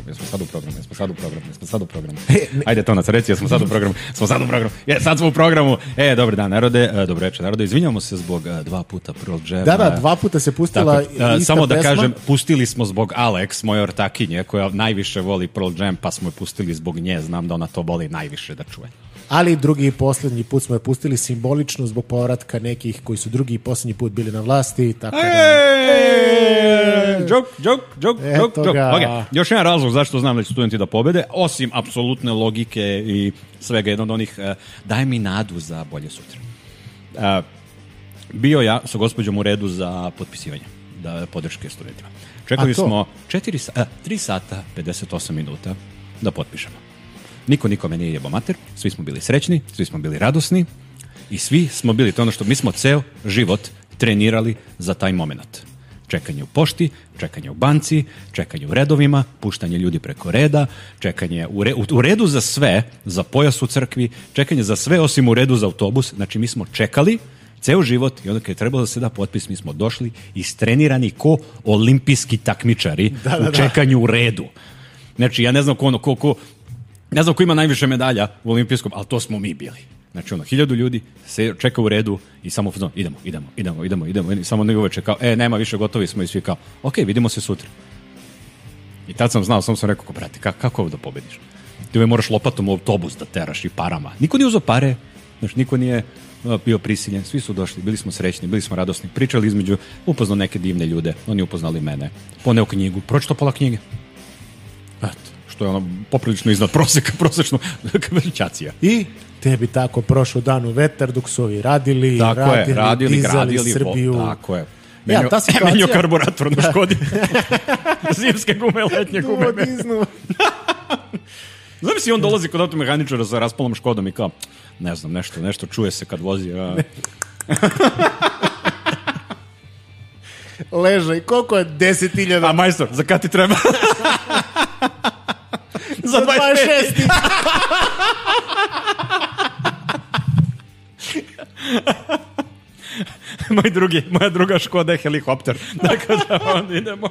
sad u programu. Ajde, to nas reci, jesmo sad u programu. Sad smo u programu. Dobar dan, narode. Dobro večer, narode. Izvinjamo se zbog 2 puta Pearl Jam. Da, 2 puta se pustila ista samo da pesma. kažem, pustili smo zbog Alex, moje ortakinje, koja najviše voli Pearl Jam, pa smo je pustili zbog nje. Znam da ona to voli najviše da čuje. Ali drugi i posljednji put smo je pustili simbolično zbog povratka nekih koji su drugi i posljednji put bili na vlasti, tako da... Joke. Okay. Još jedan razlog zašto znam da će studenti da pobede, osim apsolutne logike i svega, jedan od onih, daj mi nadu za bolje sutra. Bio ja sa gospođom u redu za potpisivanje podrške studentima. Čekali smo 3 sata 58 minuta da potpišemo. Niko nikome nije jebo mater, svi smo bili srećni, svi smo bili radosni i svi smo bili, to ono što mi smo ceo život trenirali za taj moment. Čekanje u pošti, čekanje u banci, čekanje u redovima, puštanje ljudi preko reda, čekanje u redu za sve, za pojas u crkvi, čekanje za sve osim u redu za autobus. Znači mi smo čekali ceo život i onda kad je trebalo da se da potpis, mi smo došli istrenirani ko olimpijski takmičari u čekanju u redu. Znači ja ne znam ne znam ko ima najviše medalja u olimpijskom, ali to smo mi bili. Znači 1000 ljudi se čeka u redu i samo idemo. I samo nego uveče kao, nema više, gotovi smo i svi kao, ok, vidimo se sutra. I tad sam znao, sam rekao, brate, kako ovo da pobediš? Ti moraš lopatom u autobus da teraš i parama. Niko nije uzeo pare, znači niko nije bio prisiljen, svi su došli, bili smo srećni, bili smo radosni, pričali između, upoznao neke divne ljude, oni upoznali mene, poneo knjigu, pročitao pola knjige. Eto, što je ono poprilično iznad prosječno ćacija. I tebi tako prošao dan u vetar dok su ovi radili, dizali Srbiju. Tako je. Menio karburator na Škodi. Zimske gume, letnje gume. Znam si on dolazi kod automehaničara sa raspalom Škodom i kao, ne znam, nešto čuje se kad vozi. Leža i koliko je 10.000? A majstor, za kad ti treba? Za 26. Moja druga Škoda je helikopter. Tako da onda idemo.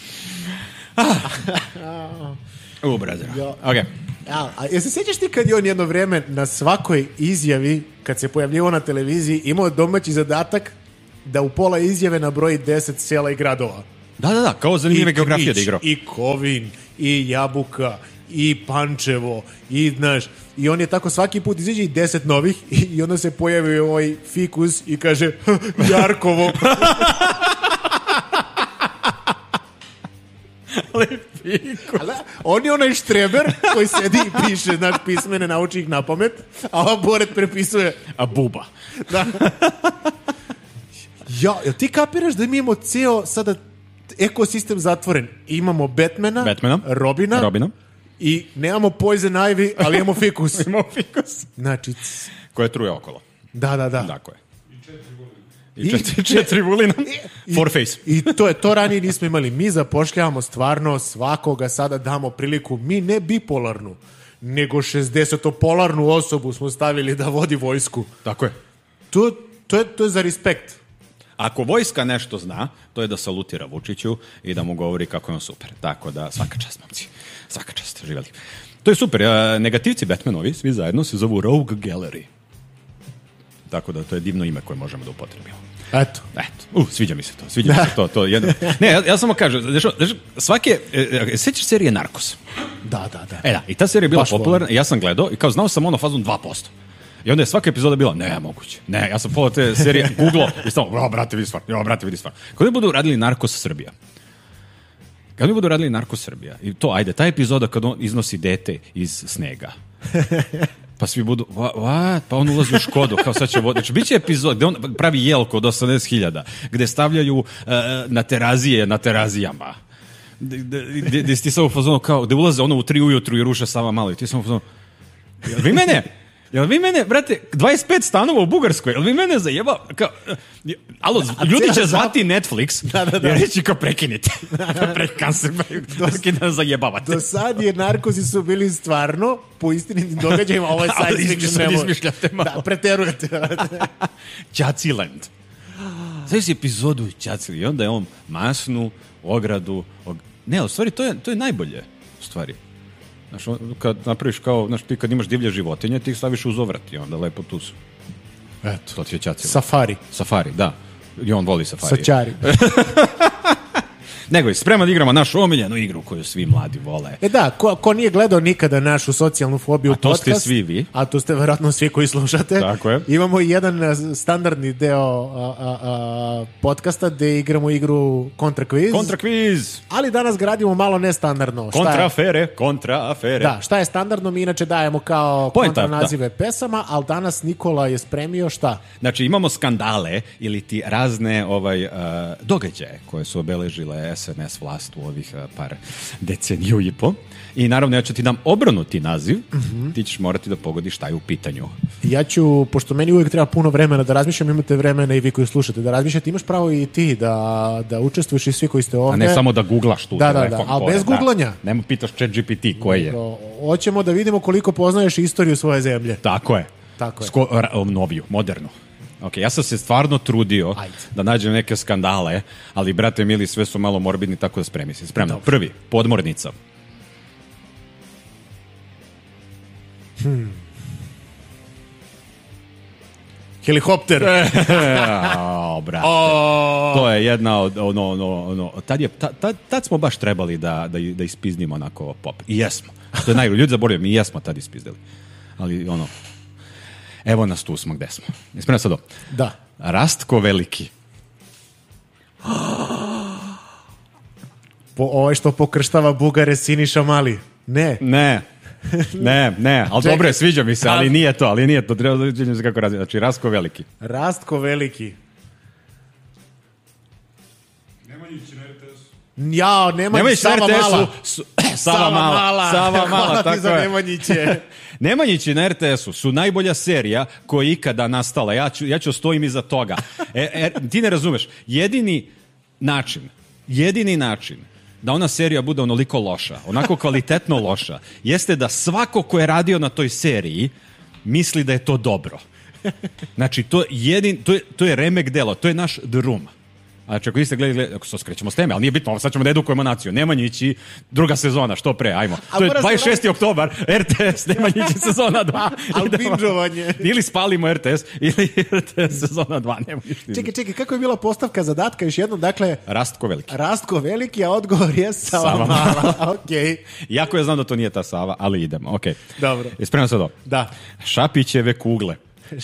Brother. Okay. A jesi sjećaš ti kad je on jedno vrijeme na svakoj izjavi, kad se pojavljivao na televiziji, imao domaći zadatak da u pola izjave nabroji 10 sela i gradova? Da, kao zanimljive geografije da igrao. I Kovin, i Jabuka, i Pančevo, i on je tako svaki put izađe i 10 novih i onda se pojavi ovaj fikus i kaže Jarkovo. Ali fikus. On je onaj štreber koji sedi i piše pismene, nauči ih na pamet, a ova Boret prepisuje a buba. Da. Ja, ti kapiraš da mi imamo ceo sada ekosistem zatvoren. Imamo Batmana. Robina. I nemamo Poison Ivy, ali imamo fikus. Znači... Koje truje okolo. Da. Dakle. I 4 vulina. Four face. I to ranije nismo imali. Mi zapošljavamo stvarno svakoga, sada damo priliku. Mi ne bipolarnu, nego 60-polarnu osobu smo stavili da vodi vojsku. Tako je. To je za respekt. Ako vojska nešto zna, to je da salutira Vučiću i da mu govori kako je on super. Tako da, svaka čast, momci. Svaka čast, živjeli. To je super. Negativci Batmanovi, svi zajedno, se zovu Rogue Gallery. Tako da, to je divno ime koje možemo da upotrebimo. Eto. Sviđa mi se to. To jedno. Ne, ja samo kažem, svake, sjećaš serije Narcos? Da. I ta serija je bila popularna, ja sam gledao i kao znao sam fazom 2%. I onda je svaka epizoda bila, ne, moguće. Ne, ja sam pola te serije googlao i stavno, brate, vidi stvar. Kad mi budu radili Narcos Srbija, i to, ajde, ta epizoda kad on iznosi dete iz snega, pa svi budu, pa on ulazi u Škodu, kao sad će voditi. Znači, bit će epizod gde on pravi jelko od 80.000, gde stavljaju na terazije, na terazijama. Gde ti sam u fazonu kao, gde ulaze ono u 3 ujutru i ruše Sava Malo i ti sam u fazonu, jel vi mene, brate, 25 stanova u Bugarskoj, jel vi mene zajeba, kao, alo, ljudi će zvati Netflix i reći kao prekinite, prekinite zajebavate. Do sad je narkosi su bili stvarno po istinitim događajima, ovo je science fiction. Izmišljate malo. Da, preterujete. Ćaciland. Sve si epizodu Ćaciland i onda je on masnu ogradu, ne, u stvari to je najbolje. stvari. Znaš, kad napraviš kao, znaš, ti kad imaš divlje životinje, ti ih staviš uz ovrat i onda lepo tu su. Eto. To ti je ćacilo. Safari, da. I on voli safari. Sačari. Nego je spreman da igramo našu omiljenu igru koju svi mladi vole. Da, ko nije gledao nikada našu socijalnu fobiju podcast... A to ste svi vi. A to ste verovatno svi koji slušate. Tako je. Imamo jedan standardni deo podcasta gde igramo igru Kontra kviz. Ali danas gradimo malo nestandardno. Kontra afere. Da, šta je standardno? Mi inače dajemo kao kontra nazive pesama, ali danas Nikola je spremio šta? Znači imamo skandale ili ti razne događaje koje su obeležile SNS vlast u ovih par deceniju i po. I naravno ja ću ti dam obrnuti naziv, ti ćeš morati da pogodiš šta je u pitanju. Ja ću, pošto meni uvijek treba puno vremena da razmišljam, imate vremena i vi koji slušate da razmišljate, imaš pravo i ti da učestvuješ i svi koji ste ovdje. A ne samo da googlaš tu telefon. Da, ali bez googlanja. Nemo pitaš ChatGPT koje je. Hoćemo da vidimo koliko poznaješ istoriju svoje zemlje. Tako je. Noviju, modernu. Ok, ja sam se stvarno trudio da nađem neke skandale, ali brate mili, sve su malo morbidni, tako da spremi se. Spremno. Prvi, podmornica. Helikopter. Brate. To je jedna od tad smo baš trebali da ispizdimo onako pop. I jesmo. To je ljudi zaboravljaju, mi jesmo tad ispizdili. Ali evo nas tu smo gde smo. Spremno sad ovo. Da. Rastko Veliki. Ovo što pokrštava Bugare Siniša Mali. Ne, ali dobro je, sviđa mi se, ali nije to, treba da vidjeti se kako razvijem. Znači, Rastko Veliki. Nemanjić na RTS-u. Jao, Nemanjić, Sava Mala. Hvala ti za Nemanjiće. Nemanjići na RTS-u su najbolja serija koja je ikada nastala. Ja ću stojim iza toga. Ti ne razumeš. Jedini način da ona serija bude onoliko loša, onako kvalitetno loša, jeste da svako ko je radio na toj seriji misli da je to dobro. Znači, to je remek delo, to je naš drum. Znači, ako niste gledali, ako se skrećemo s teme, ali nije bitno, sad ćemo da edukujemo naciju. Nemanjići, druga sezona, što pre, ajmo. To je 26. oktobar, RTS, Nemanjići sezona 2. Ali binžovanje. Ili spalimo RTS, ili RTS sezona 2, Nemanjići. Čekaj, kako je bila postavka zadatka, još jednom, dakle... Rastko Veliki, a odgovor je Sava Mala. Okej. Iako ja znam da to nije ta Sava, ali idemo, okej. Dobro. Je spremno sad ovo? Da. Šapićeve kugle.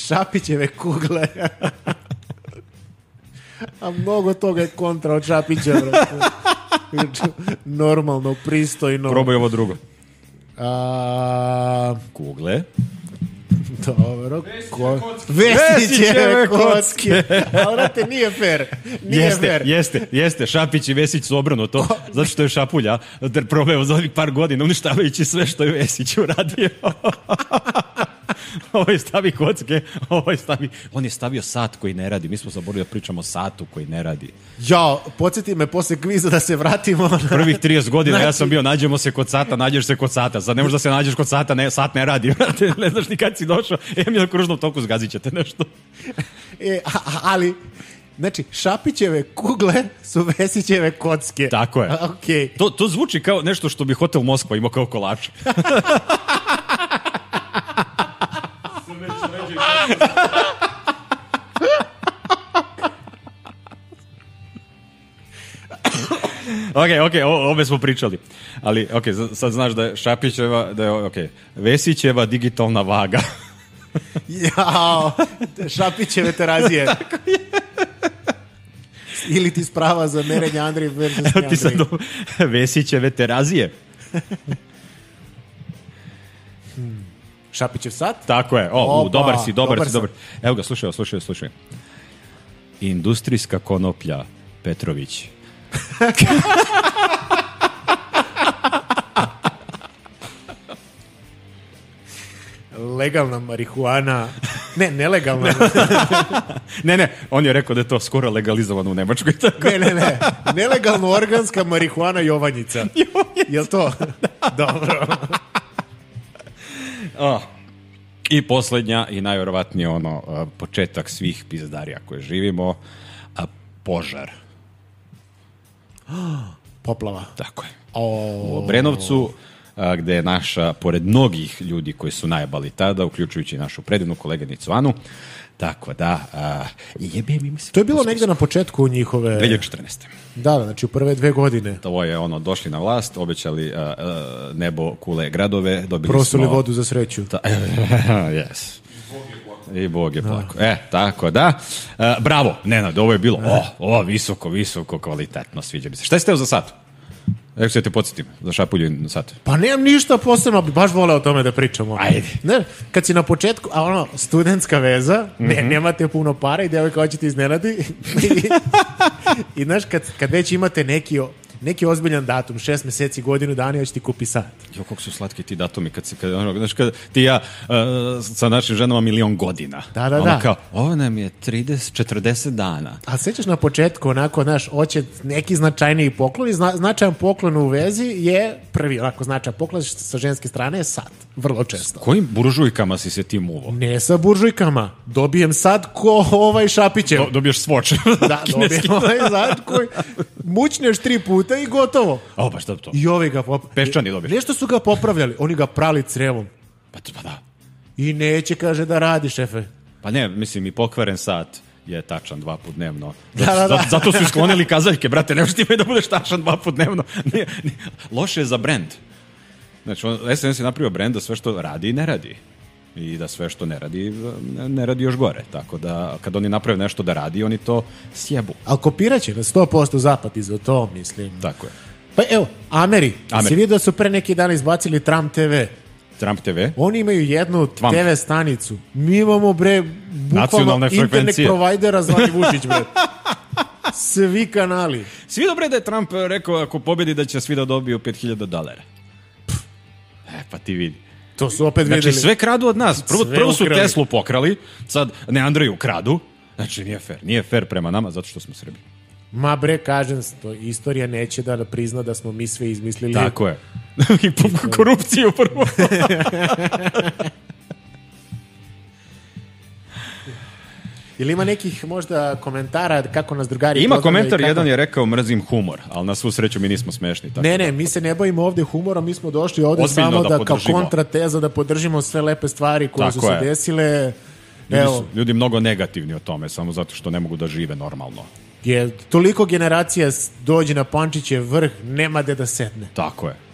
A mnogo toga je kontra od Šapića, brate. Normalno, pristojno. Probaj ovo drugo. Kugle. Dobro. Vesićeve kocke. Ali, brate, nije fair. Jeste. Šapić i Vesić su obrnuto, zato što je Šapulja probao za ovih par godina uništavajući sve što je Vesić uradio. Ovo stavi kocke, on je stavio sat koji ne radi. Mi smo zaboravili da pričamo o satu koji ne radi. Podsjeti me posle kviza da se vratimo. Prvih 30 godina ja sam bio, nađemo se kod sata, nađeš se kod sata. Sad ne možeš da se nađeš kod sata, sat ne radi. Ne znaš ni kad si došao. Mi na kružnom toku zgazit ćete nešto. Ali... Znači, Šapićeve kugle su Vesićeve kocke. Tako je. Okay. To zvuči kao nešto što bi Hotel Moskva imao kao kolač. Ok, ove smo pričali. Ali, sad znaš da je Šapićeva, Vesićeva digitalna vaga. Šapićeve terazije. Tako je. Ili ti sprava za merenje Andrije versus Andrije. Vesićeve terazije. Šapićev sat? Tako je. Dobar si. Evo ga, slušaj. Industrijska konoplja Petrović. Legalna marihuana. Ne, nelegalna. Ne, on je rekao da je to skoro legalizovano u Nemačkoj. Tako. Ne. Nelegalno organska marihuana Jovanjica. Jel to? Dobro. I posljednja i najvjerovatnije početak svih pizdarija koje živimo, požar. Poplava. Tako je. U Obrenovcu gde je naša, pored mnogih ljudi koji su najebali tada, uključujući našu predivnu koleginicu Anu, tako da, jebe mi mislim... To je bilo negde na početku njihove... 2014. Da, znači u prve 2 godine. To je došli na vlast, obećali nebo, kule, gradove, dobili prosuli smo... vodu za sreću. Yes. I Bog je plako. Tako da. Bravo, Nenad, ovo je bilo visoko kvalitetno, sviđa mi se. Šta je steo za sat? Evo se te podsjetim, za šapulju na sat. Pa nemam ništa posebno, bi baš voleo o tome da pričamo. Ajde. Ne, kad si na početku, studentska veza, nemate puno para i devojka hoćete iznenadi. I znaš, kad već imate neki ozbiljan datum, 6 meseci, godinu dana, hoće ti kupi sat. Jo, koliko su slatki ti datumi, kad ti ja sa našim ženama 1.000.000 godina. Da. Kao, ovo nam je 40 dana. A sećaš na početku, hoće neki značajniji poklon i značajan poklon u vezi je prvi, značajan poklon sa ženske strane je sat. Vrlo često. Kojim buržujkama si se ti muvo? Ne sa buržujkama. Dobijem sat ko Šapićev. Dobiješ svoč. Da, dobijem sat koji mućneš 3 puta i gotovo. Pa šta to? I ovi ga Peščani dobiješ. Nešto su ga popravljali, oni ga prali crevom. Pa da. I neće, kaže, da radi, šefe. Pa ne, mislim, i pokvaren sat je tačan 2 puta dnevno. Da. Zato su isklonili kazaljke, brate, ne možeš ti da budeš tačan 2 puta dnevno. Loše je za brend. Znači, SNS je napravio brend da sve što radi, ne radi. I da sve što ne radi još gore. Tako da, kad oni naprave nešto da radi, oni to sjebu. Ali kopirat će na 100% zapad i za to, mislim. Tako je. Pa evo, Ameri. Si vidio da su pre neki dan izbacili Trump TV? Trump TV? Oni imaju jednu TV stanicu. Mi imamo, bukvalno internet provajdera zvani Vučić, Svi kanali. Svi dobro da je Trump rekao ako pobedi da će svi da dobiju $5,000. Pa ti vidi. To su opet videli. Znači sve kradu od nas. Prvo su Teslu pokrali, sad ne Andreju kradu. Znači nije fair. Nije fair prema nama zato što smo Srbi. Ma kažem, istorija neće da prizna da smo mi sve izmislili. Tako je. I korupciju prvo. Ili ima nekih možda komentara kako nas drugari... Ima komentar, jedan je rekao mrzim humor, ali na svu sreću mi nismo smešni. Tako ne, mi se ne bavimo ovde humorom, mi smo došli ovde ozbiljno samo da kao kontrateza da podržimo sve lepe stvari koje su se desile. Ljudi mnogo negativni o tome, samo zato što ne mogu da žive normalno. Toliko generacija dođe na Pančićev vrh, nema gde da sedne. Tako je.